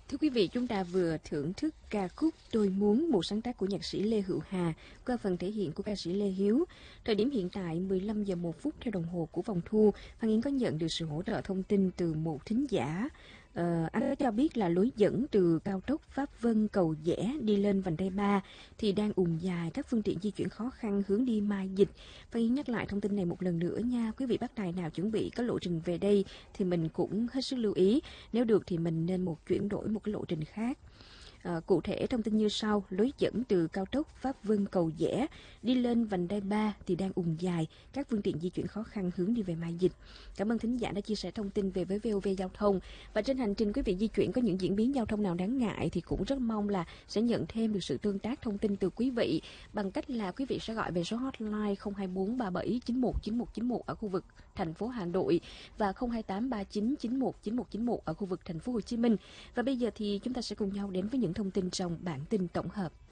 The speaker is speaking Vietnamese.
Thưa quý vị, chúng ta vừa thưởng thức ca khúc Tôi Muốn, một sáng tác của nhạc sĩ Lê Hữu Hà qua phần thể hiện của ca sĩ Lê Hiếu. Thời điểm hiện tại 15 giờ 1 phút theo đồng hồ của phòng thu. Phan Yến có nhận được sự hỗ trợ thông tin từ một thính giả. Anh ấy cho biết là lối dẫn từ cao tốc Pháp Vân Cầu Giẽ đi lên vành đai 3 thì đang ùn dài, các phương tiện di chuyển khó khăn hướng đi Mai Dịch. Phan Yến nhắc lại thông tin này một lần nữa nha. Quý vị bác tài nào chuẩn bị có lộ trình về đây thì mình cũng hết sức lưu ý. Nếu được thì mình nên chuyển đổi một cái lộ trình khác. Cụ thể thông tin như sau: lối dẫn từ cao tốc Pháp Vân Cầu Giẽ đi lên vành đai 3 thì đang ùn dài, các phương tiện di chuyển khó khăn hướng đi về Mai Dịch. Cảm ơn thính giả đã chia sẻ thông tin về với VOV Giao thông. Và trên hành trình quý vị di chuyển có những diễn biến giao thông nào đáng ngại thì cũng rất mong là sẽ nhận thêm được sự tương tác thông tin từ quý vị bằng cách là quý vị sẽ gọi về số hotline 024 37 91 91 91 ở khu vực thành phố Hà Nội và 028 39 91 91 91 ở khu vực thành phố Hồ Chí Minh. Và bây giờ thì chúng ta sẽ cùng nhau đến với những thông tin trong bản tin tổng hợp.